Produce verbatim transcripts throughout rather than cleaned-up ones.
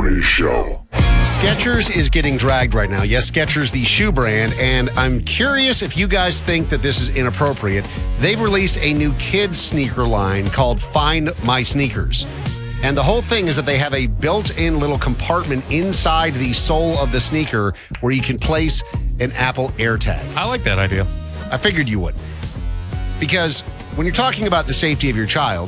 Mahoney Show. Skechers is getting dragged right now. Yes, Skechers, the shoe brand, and I'm curious if you guys think that this is inappropriate. They've released a new kids sneaker line called Find My Sneakers. And the whole thing is that they have a built-in little compartment inside the sole of the sneaker where you can place an Apple AirTag. I like that idea. I figured you would. Because when you're talking about the safety of your child,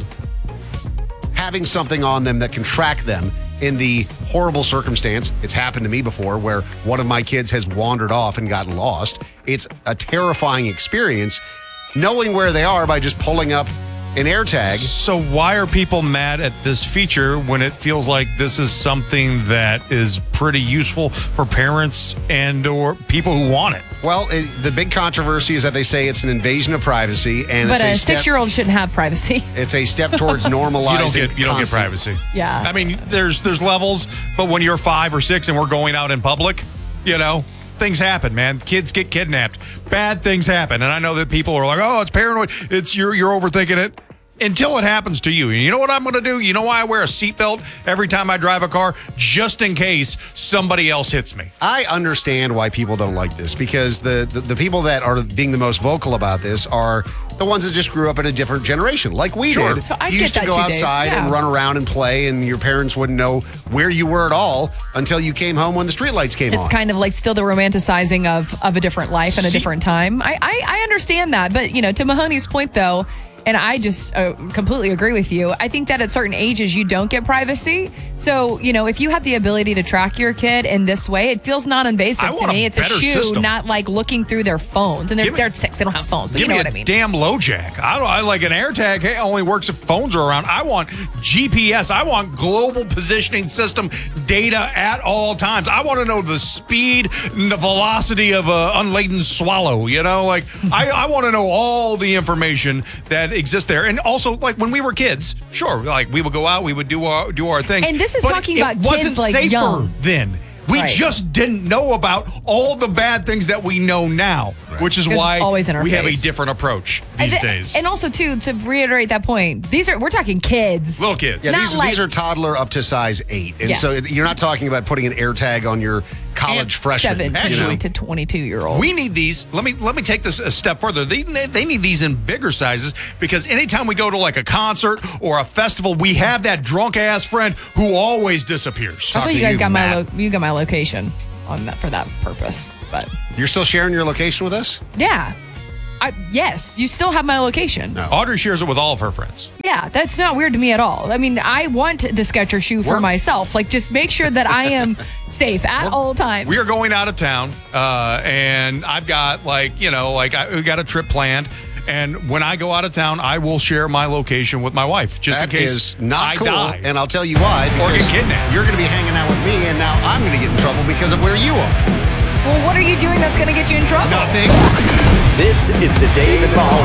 having something on them that can track them in the horrible circumstance, it's happened to me before, where one of my kids has wandered off and gotten lost. It's a terrifying experience knowing where they are by just pulling up an AirTag. So why are people mad at this feature when it feels like this is something that is pretty useful for parents and or people who want it? Well, it, the big controversy is that they say it's an invasion of privacy, and but it's a, a step, six-year-old shouldn't have privacy. It's a step towards normalizing. You don't get you don't get constant- privacy. Yeah. I mean, there's there's levels, but when you're five or six and we're going out in public, you know, things happen, man. Kids get kidnapped. Bad things happen, and I know that people are like, "Oh, it's paranoid. It's you're you're overthinking it." Until it happens to you. And you know what I'm going to do? You know why I wear a seatbelt every time I drive a car? Just in case somebody else hits me. I understand why people don't like this, because the, the, the people that are being the most vocal about this are the ones that just grew up in a different generation, like we Sure. did. So I you get used to that go too, Dave. outside Yeah. and run around and play, and your parents wouldn't know where you were at all until you came home when the streetlights came It's on. kind of like still the romanticizing of of a different life and a See- different time. I, I I understand that, but you know, to Mahoney's point though, and I just uh, completely agree with you. I think that at certain ages you don't get privacy. So you know, if you have the ability to track your kid in this way, it feels non-invasive I to want a me. It's a better shoe, system. not like looking through their phones. And they're Give me- they're six, they don't have phones, but Give you know me what a I mean. damn low jack. I don't. I like an AirTag. Hey, only works if phones are around. I want G P S. I want global positioning system data at all times. I want to know the speed and the velocity of a unladen swallow. You know, like I, I want to know all the information that exists there. And also, like when we were kids, sure, like we would go out, we would do our do our things. And this is but talking it about kids, wasn't like, safer young. then. We Right. just didn't know about all the bad things that we know now, which is 'Cause it's why always in our we have a face. different approach And these th- days. And also too, to reiterate that point, these are we're talking kids. Little kids. Yeah, Not these, like- these are toddler up to size eight. And Yes. so it- you're not talking about putting an AirTag on your college And freshman. seventeen Actually- to twenty-two year old. We need these. Let me let me take this a step further. They they need these in bigger sizes, because anytime we go to like a concert or a festival, we have that drunk ass friend who always disappears. That's Talk why to you guys you, got my Matt. lo- you got my location on that for that purpose. But You're still sharing your location with us? yeah, I, yes, you still have my location. No. Audrey shares it with all of her friends. Yeah, that's not weird to me at all. I mean, I want the Skechers shoe for We're- myself. Like, just make sure that I am safe at all times. We are going out of town, uh, and I've got like you know like I we got a trip planned. And when I go out of town, I will share my location with my wife, just That in case is not I cool, die. and I'll tell you why. Or get because kidnapped. You're going to be hanging out with me, and now I'm going to get in trouble because of where you are. Well, what are you doing that's going to get you in trouble? Nothing. This is the Dave and Mahoney